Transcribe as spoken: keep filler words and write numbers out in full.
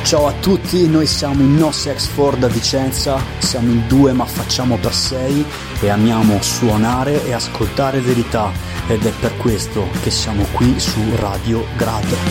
Ciao a tutti, noi siamo i No Sex For da Vicenza, siamo in due ma facciamo per sei e amiamo suonare e ascoltare verità ed è per questo che siamo qui su Radio Grado.